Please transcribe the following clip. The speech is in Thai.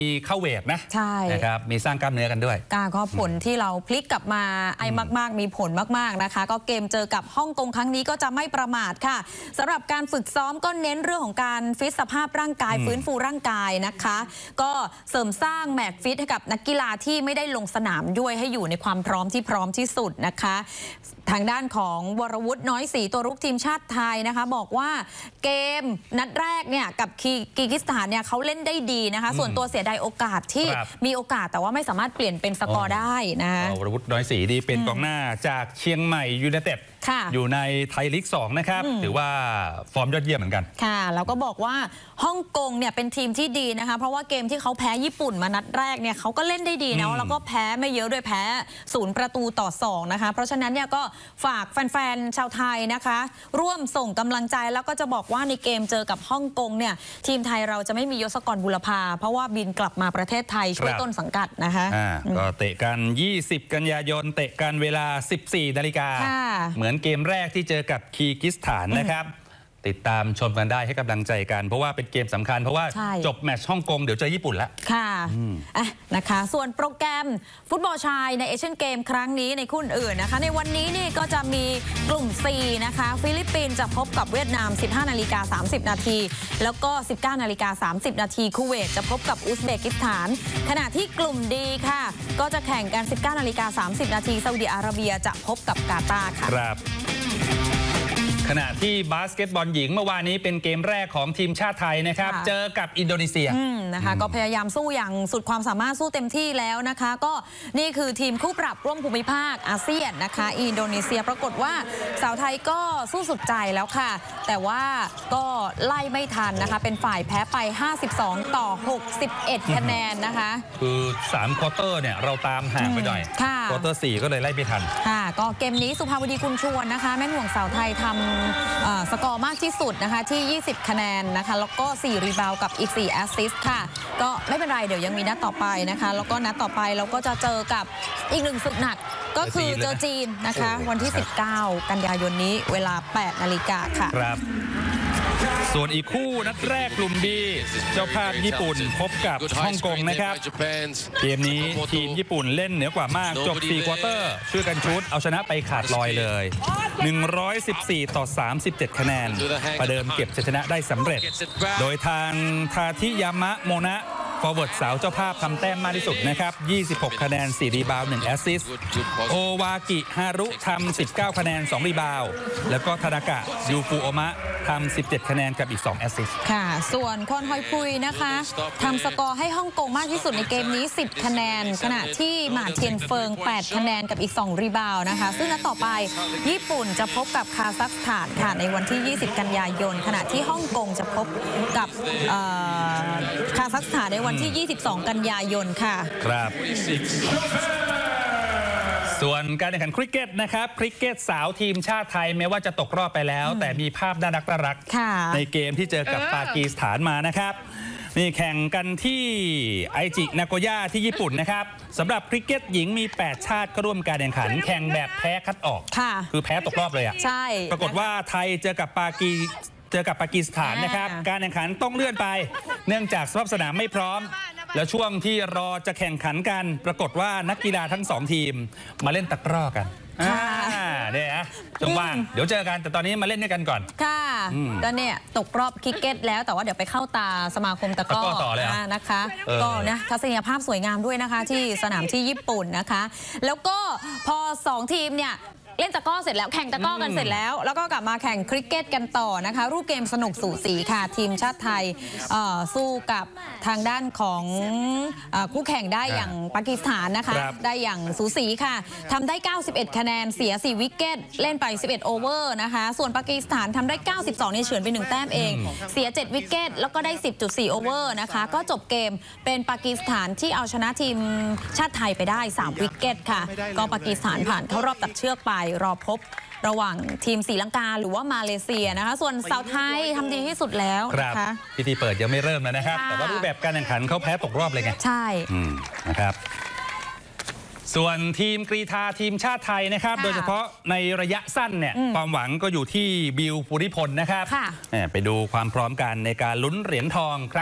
มีเข้าเวทนะใช่นะครับมีสร้างกล้ามเนื้อกันด้วยก็ผลที่เราพลิกกลับมามากมีผลมากๆนะคะก็เกมเจอกับฮ่องกงครั้งนี้ก็จะไม่ประมาทค่ะสำหรับการฝึกซ้อมก็เน้นเรื่องของการฟิตสภาพร่างกายฟื้นฟูร่างกายนะคะก็เสริมสร้างแมตช์ฟิตให้กับนักกีฬาที่ไม่ได้ลงสนามด้วยให้อยู่ในความพร้อมที่พร้อมที่สุดนะคะทางด้านของวรวุฒิน้อยศรีตัวรุกทีมชาติไทยนะคะบอกว่าเกมนัดแรกเนี่ยกับคีร์กิสถานเนี่ยเขาเล่นได้ดีนะคะส่วนตัวเสียดายโอกาสที่มีโอกาสแต่ว่าไม่สามารถเปลี่ยนเป็นสกอร์ได้นะวรวุฒิน้อยศรีดีเป็นกองหน้าจากเชียงใหม่ยูไนเต็ดอยู่ในไทยลีก 2นะครับถือว่าฟอร์มยอดเยี่ยมเหมือนกันค่ะแล้วก็บอกว่าฮ่องกงเนี่ยเป็นทีมที่ดีนะคะเพราะว่าเกมที่เขาแพ้ญี่ปุ่นมานัดแรกเนี่ยเขาก็เล่นได้ดีนะแล้วก็แพ้ไม่เยอะด้วยแพ้0-2นะคะเพราะฉะนั้นเนี่ยก็ฝากแฟนๆชาวไทยนะคะร่วมส่งกำลังใจแล้วก็จะบอกว่าในเกมเจอกับฮ่องกงเนี่ยทีมไทยเราจะไม่มียศกรบุรพาเพราะว่าบินกลับมาประเทศไทยช่วยต้นสังกัดนะคะก็เตะกัน20กันยายนเตะกันเวลา 14 นาฬิกาเหมือนเกมแรกที่เจอกับคีร์กิสถานนะครับติดตามชมกันได้ให้กำลังใจกันเพราะว่าเป็นเกมสำคัญเพราะว่าจบแมตช์ฮ่องกงเดี๋ยวเจอญี่ปุ่นแล้วค่ะนะคะส่วนโปรแกรมฟุตบอลชายในเอเชียนเกมครั้งนี้ในคู่อื่นนะคะในวันนี้นี่ก็จะมีกลุ่ม C นะคะฟิลิปปินส์จะพบกับเวียดนาม 15:30 นาทีแล้วก็ 19:30 นาทีคูเวตจะพบกับอุซเบกิสถานขณะที่กลุ่ม D ค่ะก็จะแข่งกัน 19:30 นาทีซาอุดิอาระเบียจะพบกับกาตาร์ค่ะครับขณะที่บาสเกตบอลหญิงเมื่อวานนี้เป็นเกมแรกของทีมชาติไทยนะครับเจอกับอินโดนีเซียนะคะก็พยายามสู้อย่างสุดความสามารถสู้เต็มที่แล้วนะคะก็นี่คือทีมคู่ปรับร่วมภูมิภาคอาเซียนนะคะอินโดนีเซียปรากฏว่าสาวไทยก็สู้สุดใจแล้วค่ะแต่ว่าก็ไล่ไม่ทันนะคะเป็นฝ่ายแพ้ไป52-61คะแนนนะคะคือ3ควอเตอร์เนี่ยเราตามห่างไปหน่อยควอเตอร์4ก็เลยไล่ไม่ทันค่ะก็เกมนี้สุภาวดีกุลชวนนะคะแม่นห่วงสาวไทยทำสกอร์มากที่สุดนะคะที่20คะแนนนะคะแล้วก็4รีบาวกับอีก4แอสซิสต์ค่ะก็ไม่เป็นไรเดี๋ยวยังมีนัดต่อไปนะคะแล้วก็นัดต่อไปเราก็จะเจอกับอีก1ศึกหนักก็คือเจอจีนนะคะวันที่19กันยายนนี้เวลา 8 นาฬิกาค่ะครับส่วนอีกคู่นัดแรกกลุ่มดีเจ้าภาพญี่ปุ่นพบกับฮ่องกงนะครับเกมนี้ทีมญี่ปุ่นเล่นเหนือกว่ามากจบ4ควอเตอร์ช่วยกันชุดเอาชนะไปขาดลอยเลย114-37คะแนนประเดิมเก็บชัยชนะได้สำเร็จโดยทางทาทิยามะโมนะฟอร์เวิร์ดสาวเจ้าภาพทำแต้มมากที่สุดนะครับ26คะแนน4รีบาวด์1แอสซิสต์โอวากิฮารุทำ19คะแนน2รีบาวด์แล้วก็ทานากะยูฟุโอมะทำ17คะแนนกับอีก2แอสซิสต์ค่ะส่วนคอนฮอยปุยนะคะทำสกอร์ให้ฮ่องกงมากที่สุดในเกมนี้10คะแนนขณะที่หมาเทียนเฟิง8คะแนนกับอีก2รีบาวด์นะคะซึ่งนัดต่อไปญี่ปุ่นจะพบกับคาซัคสถานค่ะในวันที่20กันยายนขณะที่ฮ่องกงจะพบกับคาซัคสถานในวันที่22กันยายนค่ะครับส่วนการแข่งขันคริกเก็ตนะครับคริกเก็ตสาวทีมชาติไทยแม้ว่าจะตกรอบไปแล้วแต่มีภาพน่ารักในเกมที่เจอกับปากีสถานมานะครับนี่แข่งกันที่ไอจินาโกย่าที่ญี่ปุ่นนะครับสำหรับคริกเก็ตหญิงมี8ชาติเข้าร่วมการแข่งขันแข่งแบบแพ้คัดออกคือแพ้ตกรอบเลยอ่ะใช่ปรากฏว่าไทยเจอกับปากีสถานนะครับการแข่งขันต้องเลื่อนไปเนื่องจากสภาพสนามไม่พร้อมแล้วช่วงที่รอจะแข่งขันกันปรากฏว่านักกีฬาทั้ง2ทีมมาเล่นตะกร้อกันเนี่ยนะจังหวะเดี๋ยวเจอกันแต่ตอนนี้มาเล่นด้วยกันก่อนค่ะก็เนี่ยตกรอบคริกเก็ตแล้วแต่ว่าเดี๋ยวไปเข้าตาสมาคมตะกร้อต่อเลยนะคะก็นะทัศนียภาพสวยงามด้วยนะคะที่สนามที่ญี่ปุ่นนะคะแล้วก็พอ2ทีมเนี่ยเล่นตะก้อเสร็จแล้วแข่งตะก้อกันเสร็จแล้วแล้วก็กลับมาแข่งคริกเก็ตกันต่อนะคะรูปเกมสนุกสูสีค่ะทีมชาติไทยสู้กับทางด้านของคู่แข่งได้อย่างปากีสถานนะคะได้อย่างสูสีค่ะทำได้91คะแนนเสีย4วิกเก็ตเล่นไป11โอเวอร์นะคะส่วนปากีสถานทำได้92เนี่ยเฉือนไป1แต้มเองเสีย7วิกเก็ตแล้วก็ได้ 10.4 โอเวอร์นะคะก็จบเกมเป็นปากีสถานที่เอาชนะทีมชาติไทยไปได้3วิกเก็ตค่ะก็ปากีสถานผ่านเข้ารอบตัดเชือกไปรอพบระหว่างทีมศรีลังกาหรือว่ามาเลเซียนะคะส่วนสาวไทยทำดีที่สุดแล้วนะคะพิธีเปิดยังไม่เริ่มเลยนะครับแต่ว่ารูปแบบการแข่งขันเขาแพ้ตกรอบเลยไงใช่นะครับส่วนทีมกรีฑาทีมชาติไทยนะครับโดยเฉพาะในระยะสั้นเนี่ยความหวังก็อยู่ที่บิวภูริพลนะครับไปดูความพร้อมกันในการลุ้นเหรียญทอง